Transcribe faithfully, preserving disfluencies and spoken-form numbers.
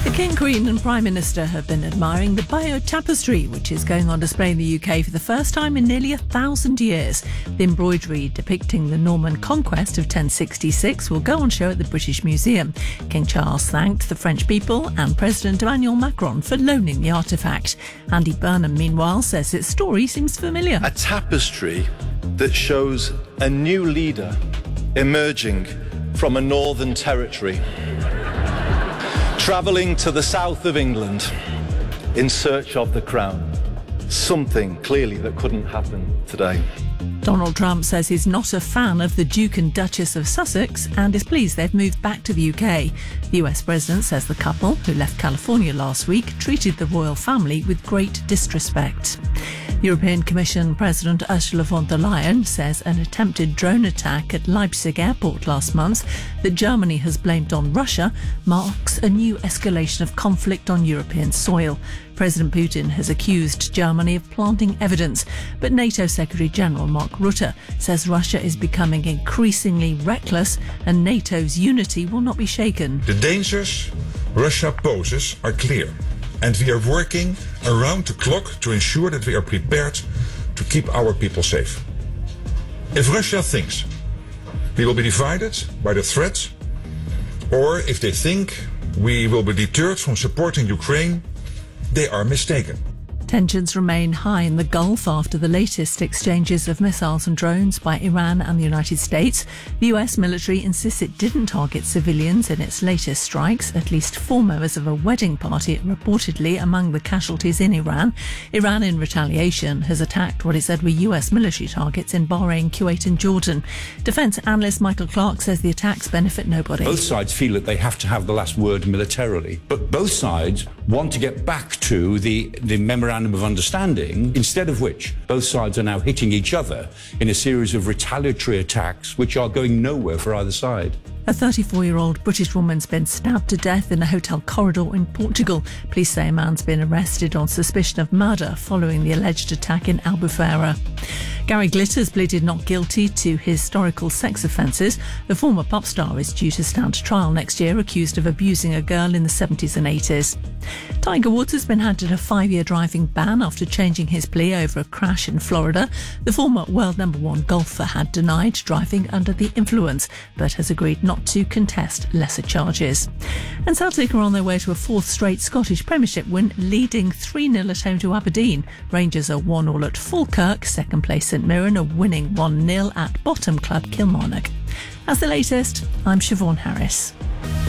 The King, Queen and Prime Minister have been admiring the Bayeux Tapestry, which is going on display in the U K for the first time in nearly a thousand years. The embroidery depicting the Norman conquest of ten sixty-six will go on show at the British Museum. King Charles thanked the French people and President Emmanuel Macron for loaning the artefact. Andy Burnham, meanwhile, says its story seems familiar. A tapestry that shows a new leader emerging from a northern territory, travelling to the south of England in search of the crown. Something clearly that couldn't happen today. Donald Trump says he's not a fan of the Duke and Duchess of Sussex and is pleased they've moved back to the U K. The U S president says the couple, who left California last week, treated the royal family with great disrespect. European Commission President Ursula von der Leyen says an attempted drone attack at Leipzig airport last month that Germany has blamed on Russia marks a new escalation of conflict on European soil. President Putin has accused Germany of planting evidence, but NATO Secretary-General Mark Rutte says Russia is becoming increasingly reckless and NATO's unity will not be shaken. The dangers Russia poses are clear, and we are working around the clock to ensure that we are prepared to keep our people safe. If Russia thinks we will be divided by the threat, or if they think we will be deterred from supporting Ukraine, they are mistaken. Tensions remain high in the Gulf after the latest exchanges of missiles and drones by Iran and the United States. The U S military insists it didn't target civilians in its latest strikes. At least four members of a wedding party are reportedly among the casualties in Iran. Iran, in retaliation, has attacked what it said were U S military targets in Bahrain, Kuwait and Jordan. Defence analyst Michael Clark says the attacks benefit nobody. Both sides feel that they have to have the last word militarily, but both sides want to get back to the, the memorandum of understanding, instead of which both sides are now hitting each other in a series of retaliatory attacks which are going nowhere for either side. A thirty-four-year-old British woman's been stabbed to death in a hotel corridor in Portugal. Police say a man's been arrested on suspicion of murder following the alleged attack in Albufeira. Gary Glitters pleaded not guilty to historical sex offences. The former pop star is due to stand trial next year, accused of abusing a girl in the seventies and eighties. Tiger Woods has been handed a five-year driving ban after changing his plea over a crash in Florida. The former world number one golfer had denied driving under the influence, but has agreed not to contest lesser charges. And Celtic are on their way to a fourth straight Scottish Premiership win, leading three nil at home to Aberdeen. Rangers are one all at Falkirk, second place St Mirren are winning one nil at bottom club Kilmarnock. That's the latest. I'm Siobhan Harris.